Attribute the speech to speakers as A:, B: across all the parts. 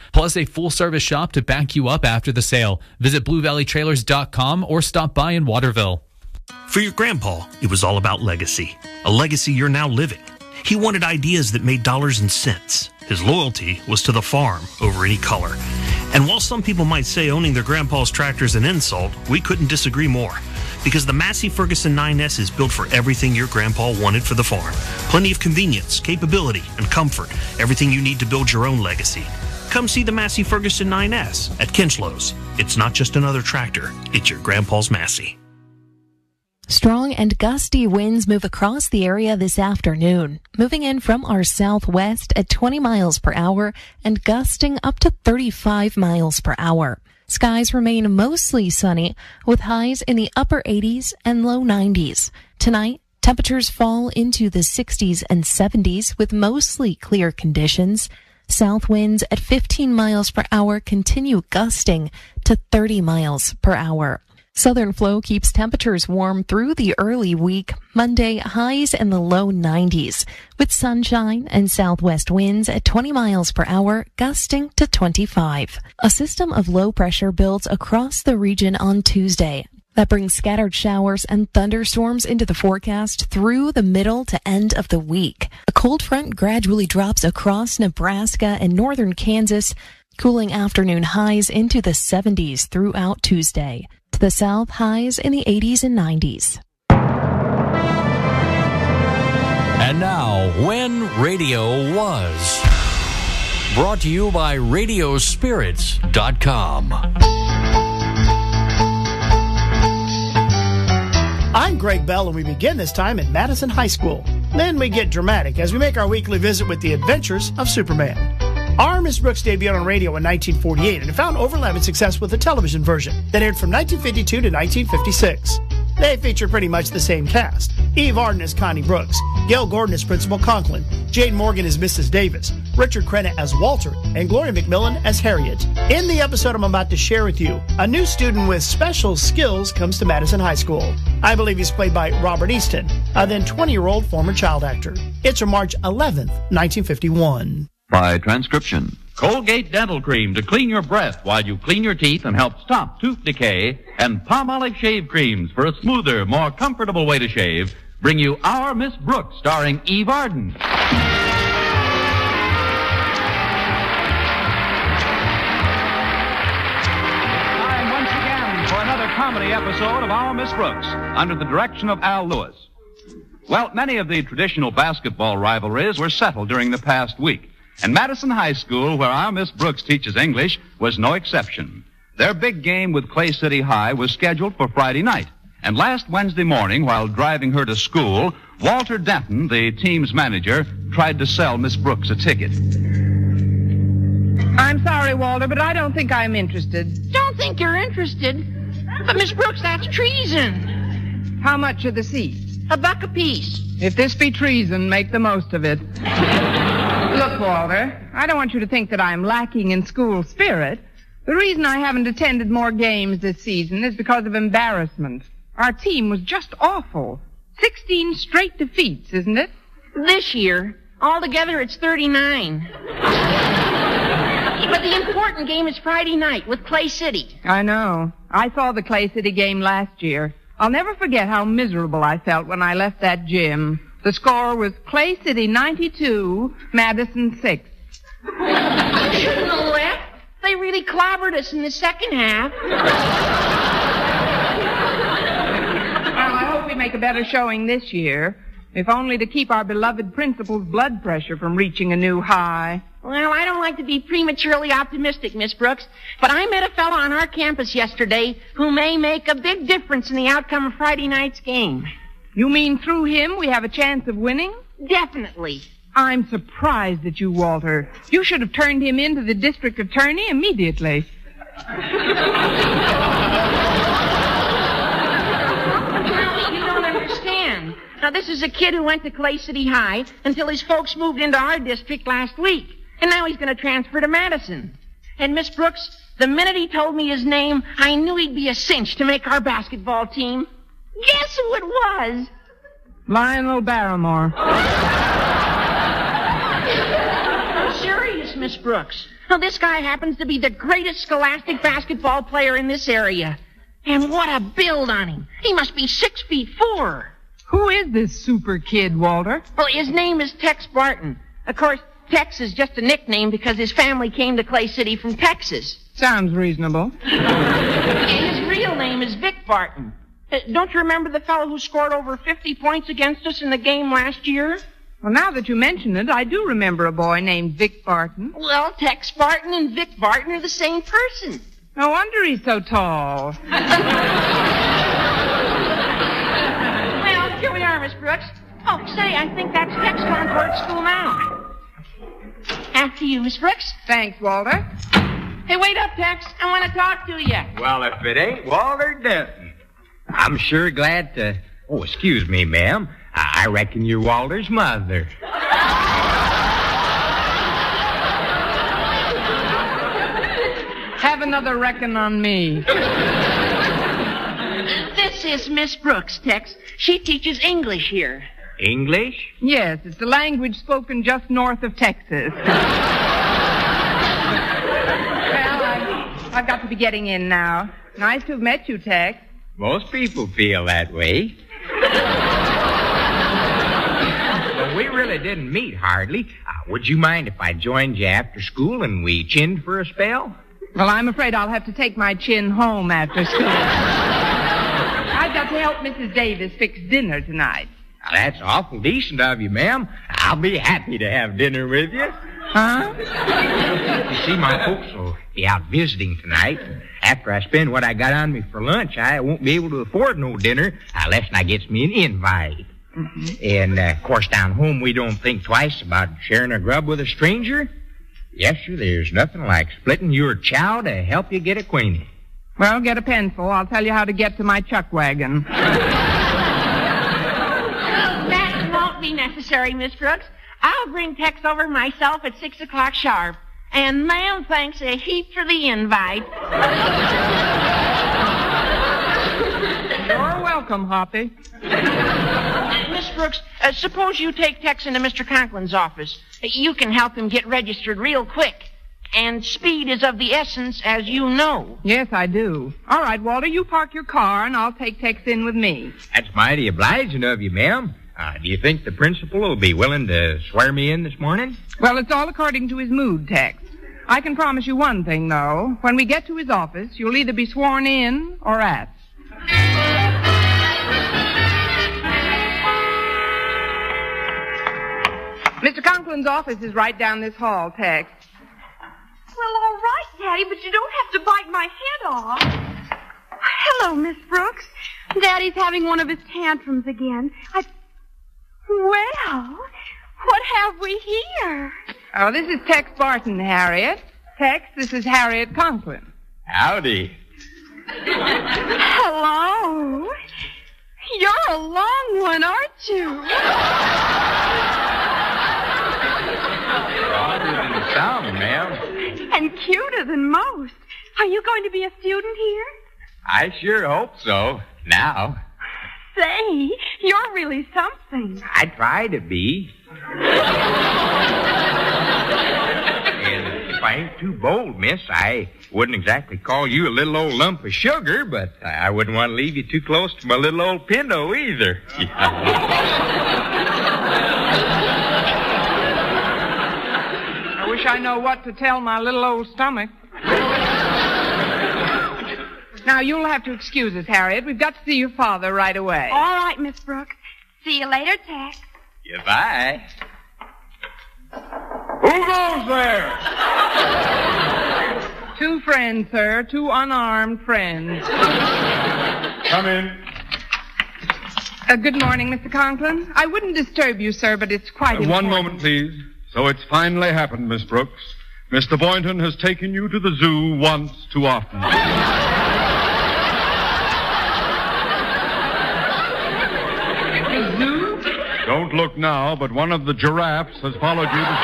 A: plus a full-service shop to back you up after the sale. Visit BlueValleyTrailers.com or stop by in Waterville.
B: For your grandpa, it was all about legacy. A legacy you're now living. He wanted ideas that made dollars and cents. His loyalty was to the farm over any color. And while some people might say owning their grandpa's tractor is an insult, we couldn't disagree more. Because the Massey Ferguson 9S is built for everything your grandpa wanted for the farm. Plenty of convenience, capability, and comfort. Everything you need to build your own legacy. Come see the Massey Ferguson 9S at Kinchlows. It's not just another tractor, it's your grandpa's Massey.
C: Strong and gusty winds move across the area this afternoon, moving in from our southwest at 20 miles per hour and gusting up to 35 miles per hour. Skies remain mostly sunny with highs in the upper 80s and low 90s. Tonight, temperatures fall into the 60s and 70s with mostly clear conditions. South winds at 15 miles per hour continue gusting to 30 miles per hour. Southern flow keeps temperatures warm through the early week. Monday, highs in the low 90s, with sunshine and southwest winds at 20 miles per hour, gusting to 25. A system of low pressure builds across the region on Tuesday. That brings scattered showers and thunderstorms into the forecast through the middle to end of the week. A cold front gradually drops across Nebraska and northern Kansas, cooling afternoon highs into the 70s throughout Tuesday. To the south, highs in the 80s and 90s.
D: And now, When Radio Was. Brought to you by Radiospirits.com.
E: I'm Greg Bell, and we begin this time at Madison High School. Then we get dramatic as we make our weekly visit with the adventures of Superman. Our Miss Brooks debuted on radio in 1948 and found overlapping success with the television version that aired from 1952 to 1956. They feature pretty much the same cast. Eve Arden as Connie Brooks, Gail Gordon as Principal Conklin, Jane Morgan as Mrs. Davis, Richard Crenna as Walter, and Gloria McMillan as Harriet. In the episode I'm about to share with you, a new student with special skills comes to Madison High School. I believe he's played by Robert Easton, a then 20-year-old former child actor. It's from March 11th, 1951.
F: By transcription. Colgate Dental Cream to clean your breath while you clean your teeth and help stop tooth decay, and Palmolive Shave Creams for a smoother, more comfortable way to shave, bring you Our Miss Brooks, starring Eve Arden. Time once again for another comedy episode of Our Miss Brooks, under the direction of Al Lewis. Well, many of the traditional basketball rivalries were settled during the past week. And Madison High School, where our Miss Brooks teaches English, was no exception. Their big game with Clay City High was scheduled for Friday night. And last Wednesday morning, while driving her to school, Walter Denton, the team's manager, tried to sell Miss Brooks a ticket.
G: I'm sorry, Walter, but I don't think I'm interested.
H: Don't think you're interested? But, Miss Brooks, that's treason.
G: How much are the seats?
H: $1 apiece.
G: If this be treason, make the most of it. Look, Walter, I don't want you to think that I'm lacking in school spirit. The reason I haven't attended more games this season is because of embarrassment. Our team was just awful. 16 straight defeats, isn't it?
H: This year. Altogether, it's 39. But the important game is Friday night with Clay City.
G: I know. I saw the Clay City game last year. I'll never forget how miserable I felt when I left that gym. The score was Clay City 92, Madison 6.
H: You shouldn't have left. They really clobbered us in the second half.
G: Well, I hope we make a better showing this year, if only to keep our beloved principal's blood pressure from reaching a new high.
H: Well, I don't like to be prematurely optimistic, Miss Brooks, but I met a fellow on our campus yesterday who may make a big difference in the outcome of Friday night's game.
G: You mean through him we have a chance of winning?
H: Definitely.
G: I'm surprised at you, Walter. You should have turned him in to the district attorney immediately.
H: Now, you don't understand. Now, this is a kid who went to Clay City High until his folks moved into our district last week. And now he's going to transfer to Madison. And, Miss Brooks, the minute he told me his name, I knew he'd be a cinch to make our basketball team. Guess who it was?
G: Lionel Barrymore.
H: Serious, Miss Brooks. Now, this guy happens to be the greatest scholastic basketball player in this area. And what a build on him. He must be 6'4".
G: Who is this super kid, Walter?
H: Well, his name is Tex Barton. Of course, Tex is just a nickname because his family came to Clay City from Texas.
G: Sounds reasonable.
H: His real name is Vic Barton. Don't you remember the fellow who scored over 50 points against us in the game last year?
G: Well, now that you mention it, I do remember a boy named Vic Barton.
H: Well, Tex Barton and Vic Barton are the same person.
G: No wonder he's so tall.
H: Well, here we are, Miss Brooks. Oh, say, I think that's Tex going toward school now. After you, Miss Brooks.
G: Thanks, Walter.
H: Hey, wait up, Tex. I want to talk to you.
I: Well, if it ain't Walter Denton, I'm sure glad to... Oh, excuse me, ma'am. I reckon you're Walter's mother.
G: Have another reckon on me.
H: This is Miss Brooks, Tex. She teaches English here.
I: English?
G: Yes, it's a language spoken just north of Texas. Well, I've got to be getting in now. Nice to have met you, Tex.
I: Most people feel that way. Well, we really didn't meet hardly. Would you mind if I joined you after school and we chinned for a spell?
G: Well, I'm afraid I'll have to take my chin home after school. I've got to help Mrs. Davis fix dinner tonight.
I: Now, that's awful decent of you, ma'am. I'll be happy to have dinner with you.
G: Huh?
I: You see, my folks will be out visiting tonight. And after I spend what I got on me for lunch, I won't be able to afford no dinner unless I gets me an invite. Mm-hmm. And, of course, down home, we don't think twice about sharing a grub with a stranger. Yes, sir, there's nothing like splitting your chow to help you get acquainted.
G: Well, get a pencil. I'll tell you how to get to my chuck wagon.
H: That won't be necessary, Miss Brooks. I'll bring Tex over myself at 6 o'clock sharp. And ma'am, thanks a heap for the invite.
G: You're welcome, Hoppy.
H: Miss Brooks, suppose you take Tex into Mr. Conklin's office. You can help him get registered real quick. And speed is of the essence, as you know.
G: Yes, I do. All right, Walter, you park your car, and I'll take Tex in with me.
I: That's mighty obliging of you, ma'am. Do you think the principal will be willing to swear me in this morning?
G: Well, it's all according to his mood, Tex. I can promise you one thing, though. When we get to his office, you'll either be sworn in or at. Mr. Conklin's office is right down this hall, Tex.
J: Well, all right, Daddy, but you don't have to bite my head off. Hello, Miss Brooks. Daddy's having one of his tantrums again. Well, what have we here?
G: Oh, this is Tex Barton, Harriet. Tex, this is Harriet Conklin.
I: Howdy.
J: Hello. You're a long one, aren't you?
I: Broader than the sound, ma'am.
J: And cuter than most. Are you going to be a student here?
I: I sure hope so. Now.
J: Say, you're really something.
I: I try to be. And if I ain't too bold, miss, I wouldn't exactly call you a little old lump of sugar, but I wouldn't want to leave you too close to my little old Pinto either.
G: I wish I know what to tell my little old stomach. Now, you'll have to excuse us, Harriet. We've got to see your father right away.
J: All right, Miss Brooks. See you later, Tex.
I: Goodbye.
K: Who goes there?
G: Two friends, sir. Two unarmed friends.
K: Come in.
G: Good morning, Mr. Conklin. I wouldn't disturb you, sir, but it's quite important.
K: One moment, please. So it's finally happened, Miss Brooks. Mr. Boynton has taken you to the zoo once too often.
G: The zoo?
K: Don't look now, but one of the giraffes has followed you to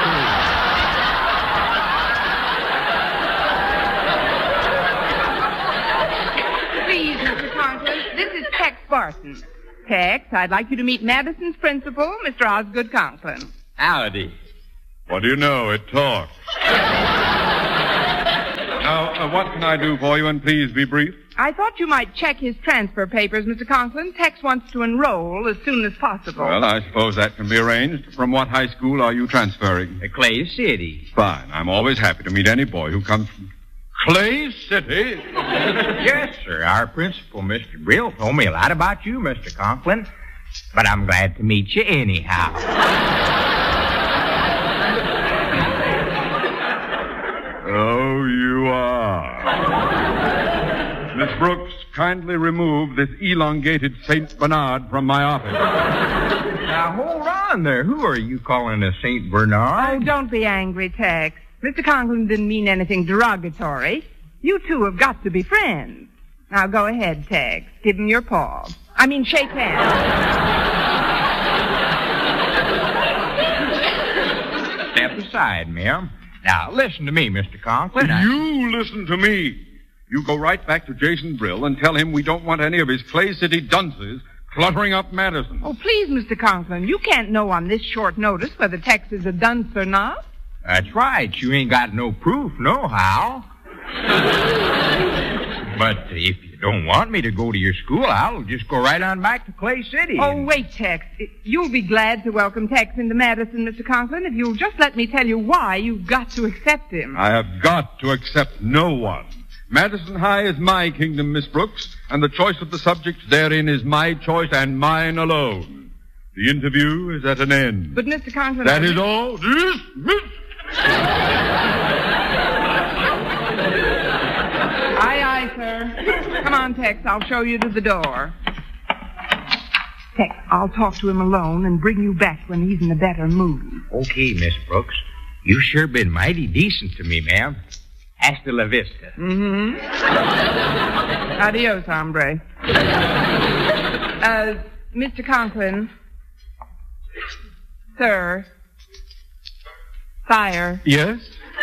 K: school.
G: Please, Mr. Conklin, this is Tex Barton. Tex, I'd like you to meet Madison's principal, Mr. Osgood Conklin.
I: Howdy.
K: What do you know? It talks. Now, what can I do for you, and please be brief?
G: I thought you might check his transfer papers, Mr. Conklin. Tex wants to enroll as soon as possible.
K: Well, I suppose that can be arranged. From what high school are you transferring?
I: Clay City.
K: Fine. I'm always happy to meet any boy who comes from Clay City.
I: Yes, sir. Our principal, Mr. Brill, told me a lot about you, Mr. Conklin. But I'm glad to meet you anyhow.
K: Oh, you are. Miss Brooks, kindly remove this elongated St. Bernard from my office.
I: Now, hold on there. Who are you calling a St. Bernard?
G: Oh, don't be angry, Tex. Mr. Conklin didn't mean anything derogatory. You two have got to be friends. Now, go ahead, Tex. Give him your paw. Shake hands.
I: Step aside, ma'am. Now, listen to me, Mr. Conklin.
K: You listen to me. You go right back to Jason Brill and tell him we don't want any of his Clay City dunces cluttering up Madison.
G: Oh, please, Mr. Conklin. You can't know on this short notice whether Tex is a dunce or not.
I: That's right. You ain't got no proof, nohow. But if you don't want me to go to your school, I'll just go right on back to Clay City.
G: Oh, wait, Tex. You'll be glad to welcome Tex into Madison, Mr. Conklin, if you'll just let me tell you why you've got to accept him.
K: I have got to accept no one. Madison High is my kingdom, Miss Brooks, and the choice of the subjects therein is my choice and mine alone. The interview is at an end.
G: But, Mr. Conklin...
K: That is all. Dismissed.
G: Aye, aye, sir. Come on, Tex. I'll show you to the door. Tex, I'll talk to him alone and bring you back when he's in a better mood.
I: Okay, Miss Brooks. You sure been mighty decent to me, ma'am. Hasta la vista.
G: Mm-hmm. Adios, hombre. Mr. Conklin. Sir. Sire.
K: Yes?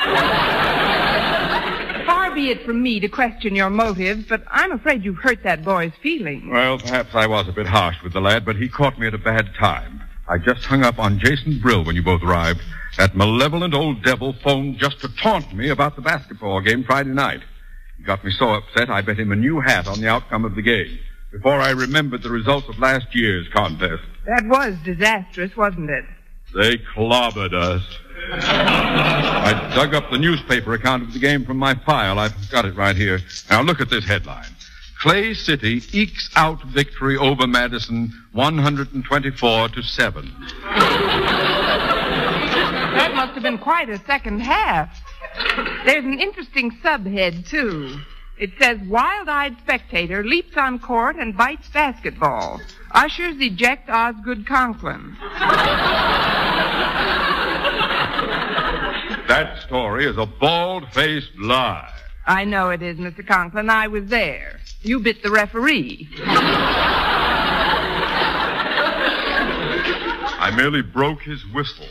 G: Far be it from me to question your motives, but I'm afraid you've hurt that boy's feelings.
K: Well, perhaps I was a bit harsh with the lad, but he caught me at a bad time. I just hung up on Jason Brill when you both arrived. That malevolent old devil phoned just to taunt me about the basketball game Friday night. He got me so upset I bet him a new hat on the outcome of the game before I remembered the results of last year's contest.
G: That was disastrous, wasn't it?
K: They clobbered us. I dug up the newspaper account of the game from my file. I've got it right here. Now look at this headline. Clay City ekes out victory over Madison 124-7.
G: That must have been quite a second half. There's an interesting subhead, too. It says, wild-eyed spectator leaps on court and bites basketball. Ushers eject Osgood Conklin.
K: That story is a bald-faced lie.
G: I know it is, Mr. Conklin. I was there. You bit the referee.
K: I merely broke his whistle.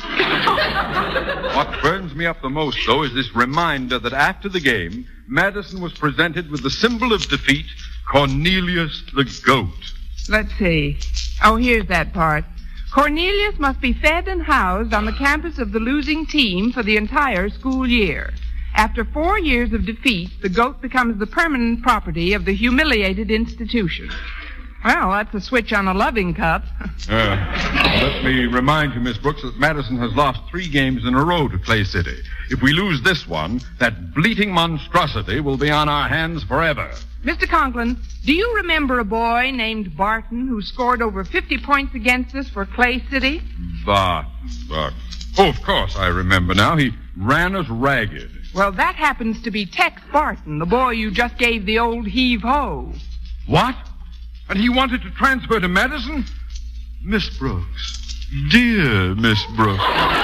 K: What burns me up the most, though, is this reminder that after the game, Madison was presented with the symbol of defeat, Cornelius the Goat.
G: Let's see. Oh, here's that part. Cornelius must be fed and housed on the campus of the losing team for the entire school year. After 4 years of defeat, the goat becomes the permanent property of the humiliated institution. Well, that's a switch on a loving cup.
K: Let me remind you, Miss Brooks, that Madison has lost 3 games in a row to Clay City. If we lose this one, that bleating monstrosity will be on our hands forever.
G: Mr. Conklin, do you remember a boy named Barton who scored over 50 points against us for Clay City?
K: Barton. Oh, of course I remember now. He ran us ragged.
G: Well, that happens to be Tex Barton, the boy you just gave the old heave-ho.
K: What? And he wanted to transfer to Madison? Miss Brooks. Dear Miss Brooks.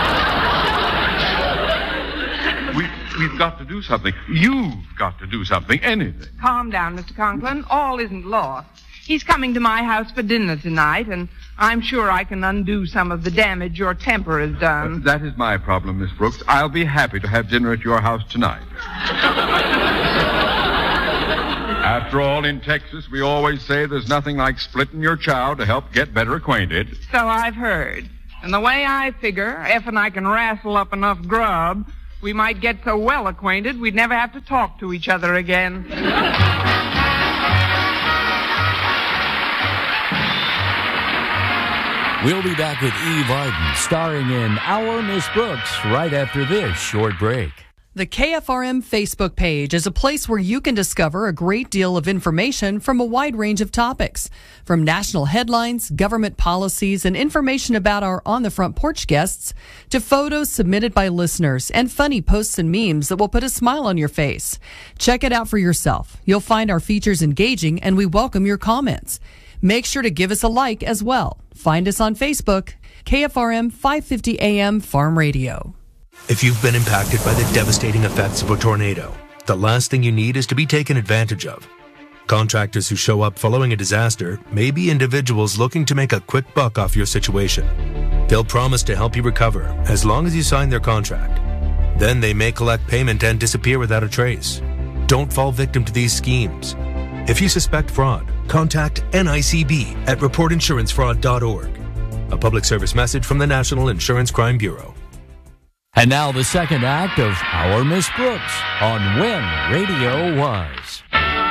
K: We've got to do something. You've got to do something. Anything.
G: Calm down, Mr. Conklin. All isn't lost. He's coming to my house for dinner tonight, and I'm sure I can undo some of the damage your temper has done.
K: That is my problem, Miss Brooks. I'll be happy to have dinner at your house tonight. After all, in Texas, we always say there's nothing like splitting your chow to help get better acquainted.
G: So I've heard. And the way I figure, if and I can wrestle up enough grub, We might get so well acquainted we'd never have to talk to each other again.
D: We'll be back with Eve Arden, starring in Our Miss Brooks, right after this short break.
L: The KFRM Facebook page is a place where you can discover a great deal of information from a wide range of topics, from national headlines, government policies, and information about our On the Front Porch guests, to photos submitted by listeners and funny posts and memes that will put a smile on your face. Check it out for yourself. You'll find our features engaging, and we welcome your comments. Make sure to give us a like as well. Find us on Facebook, KFRM 550 AM Farm Radio.
M: If you've been impacted by the devastating effects of a tornado, the last thing you need is to be taken advantage of. Contractors who show up following a disaster may be individuals looking to make a quick buck off your situation. They'll promise to help you recover as long as you sign their contract. Then they may collect payment and disappear without a trace. Don't fall victim to these schemes. If you suspect fraud, contact NICB at reportinsurancefraud.org. A public service message from the National Insurance Crime Bureau.
D: And now the second act of Our Miss Brooks on When Radio Was.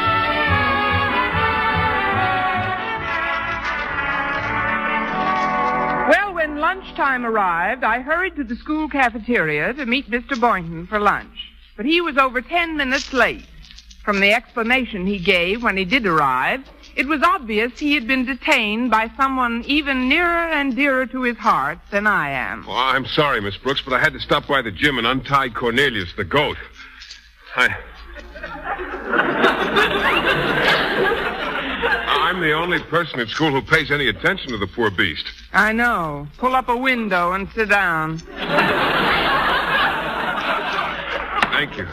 G: Well, when lunchtime arrived, I hurried to the school cafeteria to meet Mr. Boynton for lunch. But he was over 10 minutes late. From the explanation he gave when he did arrive, it was obvious he had been detained by someone even nearer and dearer to his heart than I am.
K: Oh, I'm sorry, Miss Brooks, but I had to stop by the gym and untie Cornelius, the goat. I'm the only person at school who pays any attention to the poor beast.
G: I know. Pull up a window and sit down.
K: Thank you.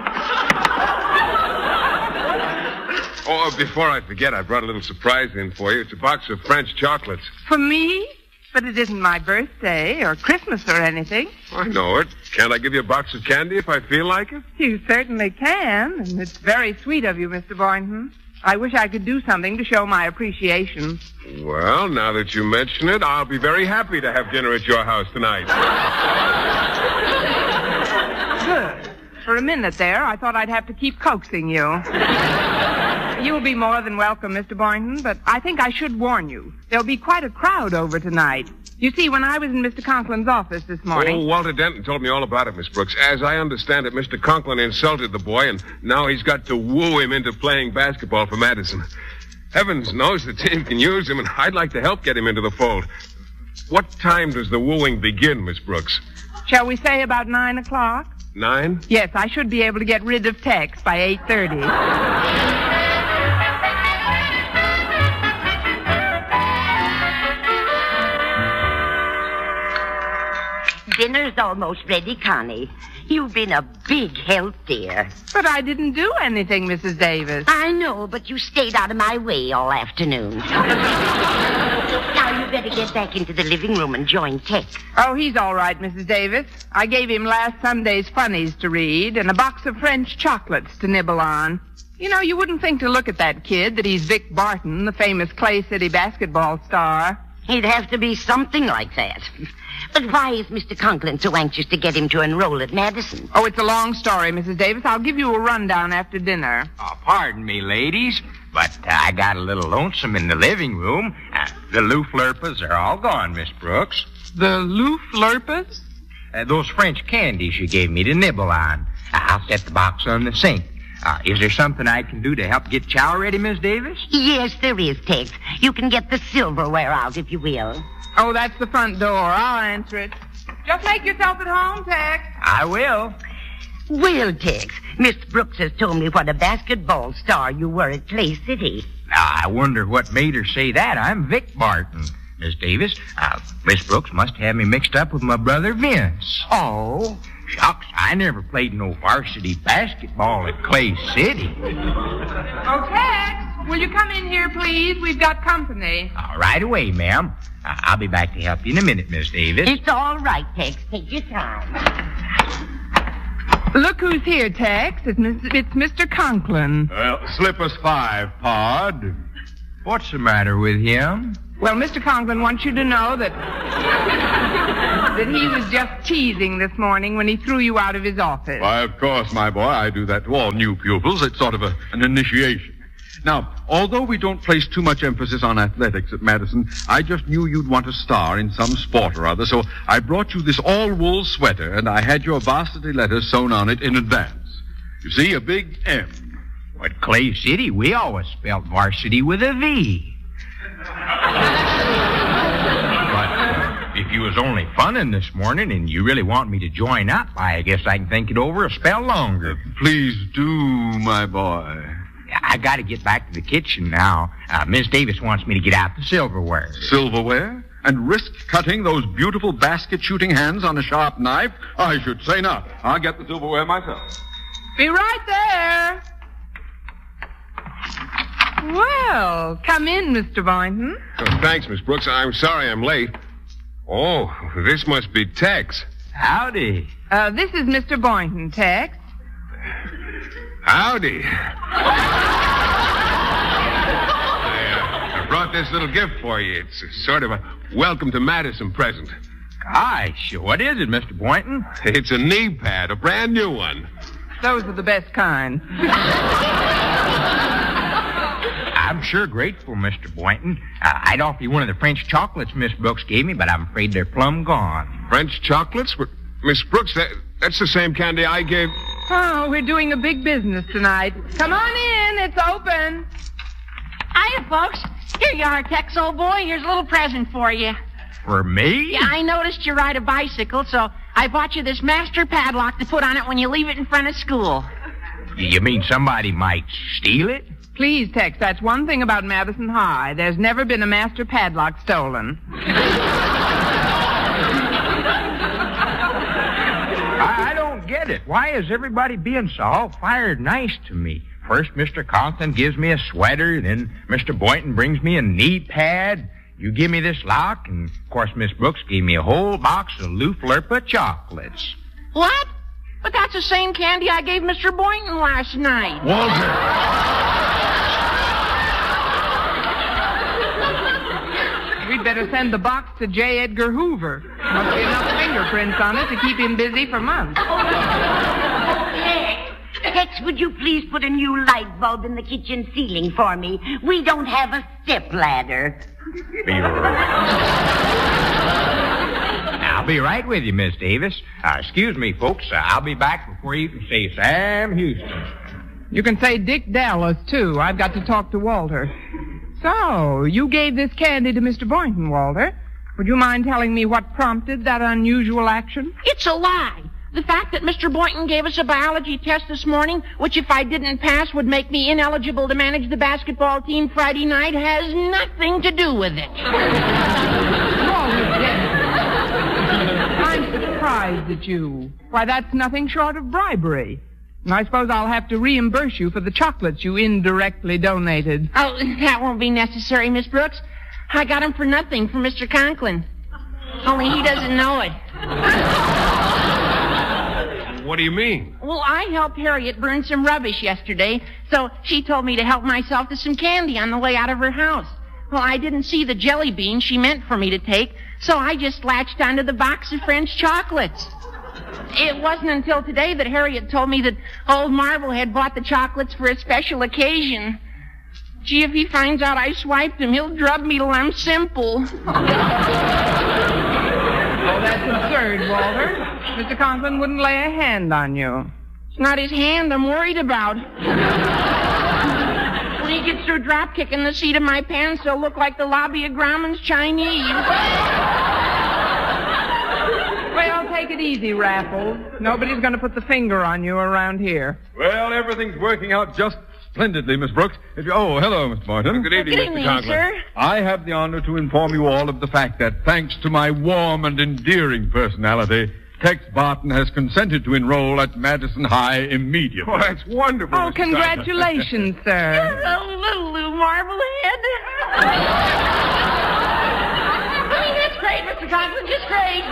K: Oh, before I forget, I brought a little surprise in for you. It's a box of French chocolates.
G: For me? But it isn't my birthday or Christmas or anything.
K: I know it. Can't I give you a box of candy if I feel like it?
G: You certainly can, and it's very sweet of you, Mr. Boynton. I wish I could do something to show my appreciation.
K: Well, now that you mention it, I'll be very happy to have dinner at your house tonight.
G: Good. For a minute there, I thought I'd have to keep coaxing you. You'll be more than welcome, Mr. Boynton, but I think I should warn you. There'll be quite a crowd over tonight. You see, when I was in Mr. Conklin's office this morning...
K: Oh, Walter Denton told me all about it, Miss Brooks. As I understand it, Mr. Conklin insulted the boy, and now he's got to woo him into playing basketball for Madison. Heavens knows the team can use him, and I'd like to help get him into the fold. What time does the wooing begin, Miss Brooks?
G: Shall we say about 9 o'clock?
K: 9?
G: Yes, I should be able to get rid of Tex by 8:30.
N: Dinner's almost ready, Connie. You've been a big help, dear.
G: But I didn't do anything, Mrs. Davis.
N: I know, but you stayed out of my way all afternoon. Now you better get back into the living room and join Tex.
G: Oh, he's all right, Mrs. Davis. I gave him last Sunday's funnies to read and a box of French chocolates to nibble on. You know, you wouldn't think to look at that kid that he's Vic Barton, the famous Clay City basketball star.
N: He'd have to be something like that. But why is Mr. Conklin so anxious to get him to enroll at Madison?
G: Oh, it's a long story, Mrs. Davis. I'll give you a rundown after dinner.
I: Oh, pardon me, ladies, but I got a little lonesome in the living room. The Looflurpas are all gone, Miss Brooks.
G: The Looflurpas?
I: Those French candies you gave me to nibble on. I'll set the box on the sink. Is there something I can do to help get chow ready, Miss Davis?
N: Yes, there is, Tex. You can get the silverware out, if you will.
G: Oh, that's the front door. I'll answer it. Just make yourself at home, Tex.
I: I will.
N: Well, Tex, Miss Brooks has told me what a basketball star you were at Clay City.
I: I wonder what made her say that. I'm Vic Barton. Miss Davis, Miss Brooks must have me mixed up with my brother Vince.
N: Oh?
I: Shucks, I never played no varsity basketball at Clay City.
G: Oh, Tex, will you come in here, please? We've got company.
I: Right away, ma'am. I'll be back to help you in a minute, Miss Davis.
N: It's all right, Tex. Take your time.
G: Look who's here, Tex. It's Mr. Conklin.
K: Well, slip us 5, Pod.
I: What's the matter with him?
G: Well, Mr. Conklin wants you to know that that he was just teasing this morning when he threw you out of his office.
K: Why, of course, my boy. I do that to all new pupils. It's sort of an initiation. Now, although we don't place too much emphasis on athletics at Madison, I just knew you'd want a star in some sport or other, so I brought you this all-wool sweater, and I had your varsity letters sewn on it in advance. You see, a big M.
I: At Clay City, we always spelled varsity with a V. But if you was only funning this morning and you really want me to join up, I guess I can think it over a spell longer.
K: Please do, my boy.
I: I got to get back to the kitchen now. Miss Davis wants me to get out the silverware.
K: Silverware? And risk cutting those beautiful basket-shooting hands on a sharp knife? I should say not. I'll get the silverware myself.
G: Be right there. Well, come in, Mr. Boynton.
O: Oh, thanks, Miss Brooks. I'm sorry I'm late. Oh, this must be Tex.
I: Howdy.
G: This is Mr. Boynton, Tex.
O: Howdy. I brought this little gift for you. It's sort of a welcome to Madison present.
I: Gosh, what is it, Mr. Boynton?
O: It's a knee pad, a brand new one.
G: Those are the best kind.
I: I'm sure grateful, Mr. Boynton. I'd offer you one of the French chocolates Miss Brooks gave me, but I'm afraid they're plumb gone.
O: French chocolates? But Miss Brooks, that's the same candy I gave...
G: Oh, we're doing a big business tonight. Come on in. It's open.
H: Hiya, folks. Here you are, Tex, old boy. Here's a little present for you.
I: For me?
H: Yeah, I noticed you ride a bicycle, so I bought you this master padlock to put on it when you leave it in front of school.
I: You mean somebody might steal it?
G: Please, Tex, that's one thing about Madison High. There's never been a master padlock stolen.
I: I don't get it. Why is everybody being so all-fired nice to me? First, Mr. Conklin gives me a sweater, then Mr. Boynton brings me a knee pad. You give me this lock, and, of course, Miss Brooks gave me a whole box of Lou Flurpa chocolates.
H: What? But that's the same candy I gave Mr. Boynton last night.
O: Walter!
G: We'd better send the box to J. Edgar Hoover. Must be enough fingerprints on it to keep him busy for months.
N: Tex, would you please put a new light bulb in the kitchen ceiling for me? We don't have a step ladder.
I: I'll be right with you, Miss Davis. Excuse me, folks. I'll be back before you can say Sam Houston.
G: You can say Dick Dallas, too. I've got to talk to Walter. So, you gave this candy to Mr. Boynton, Walter. Would you mind telling me what prompted that unusual action?
H: It's a lie. The fact that Mr. Boynton gave us a biology test this morning, which if I didn't pass would make me ineligible to manage the basketball team Friday night, has nothing to do with it.
G: I'm surprised at you. Why, that's nothing short of bribery. I suppose I'll have to reimburse you for the chocolates you indirectly donated.
H: Oh, that won't be necessary, Miss Brooks. I got them for nothing from Mr. Conklin. Only he doesn't know it.
O: What do you mean?
H: Well, I helped Harriet burn some rubbish yesterday, so she told me to help myself to some candy on the way out of her house. Well, I didn't see the jelly beans she meant for me to take, so I just latched onto the box of French chocolates. It wasn't until today that Harriet told me that old Marvel had bought the chocolates for a special occasion. Gee, if he finds out I swiped him, he'll drub me till I'm simple.
G: Oh, that's absurd, Walter. Mr. Conklin wouldn't lay a hand on you.
H: It's not his hand I'm worried about. When he gets through drop kicking the seat of my pants, he'll look like the lobby of Grauman's Chinese.
G: Well, take it easy, Raffles. Nobody's going to put the finger on you around here.
K: Well, everything's working out just splendidly, Miss Brooks. Oh, hello, Mr. Boynton.
O: Good evening, Mr. Conklin.
H: Sir.
K: I have the honor to inform you all of the fact that, thanks to my warm and endearing personality, Tex Barton has consented to enroll at Madison High immediately.
O: Oh, that's wonderful.
G: Oh, congratulations, sir.
H: Little Lou Marblehead. That's great, Mr. Conklin, just great.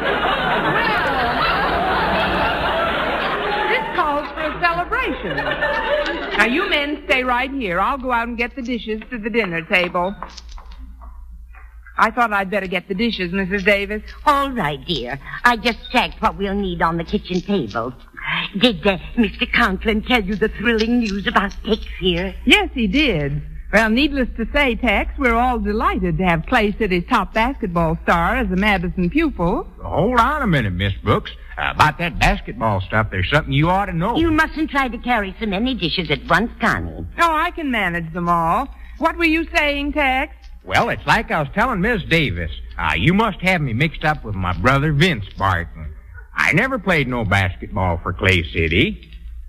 G: This calls for a celebration. Now, you men stay right here. I'll go out and get the dishes to the dinner table. I thought I'd better get the dishes, Mrs. Davis.
N: All right, dear. I just checked what we'll need on the kitchen table. Did Mr. Conklin tell you the thrilling news about Tex here?
G: Yes, he did. Well, needless to say, Tex, we're all delighted to have Clay City's top basketball star as a Madison pupil.
I: Hold on a minute, Miss Brooks. About that basketball stuff, there's something you ought to know.
N: You mustn't try to carry so many dishes at once, Connie.
G: Oh, I can manage them all. What were you saying, Tex?
I: Well, it's like I was telling Miss Davis. You must have me mixed up with my brother Vince Barton. I never played no basketball for Clay City.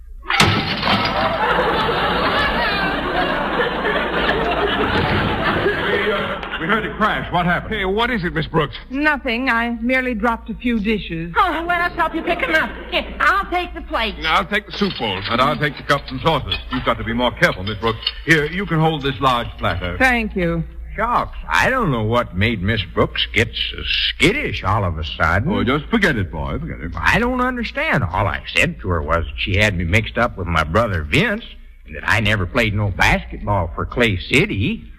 K: We heard it crash. What happened?
O: Hey, what is it, Miss Brooks?
G: Nothing. I merely dropped a few dishes.
H: Oh, let us help you pick them up. Here, I'll take the plate.
O: I'll take the soup bowls.
K: And I'll take the cups and saucers. You've got to be more careful, Miss Brooks. Here, you can hold this large platter.
G: Thank you.
I: Shucks, I don't know what made Miss Brooks get so skittish all of a sudden.
K: Oh, just forget it, boy. Forget it.
I: I don't understand. All I said to her was that she had me mixed up with my brother Vince and that I never played no basketball for Clay City.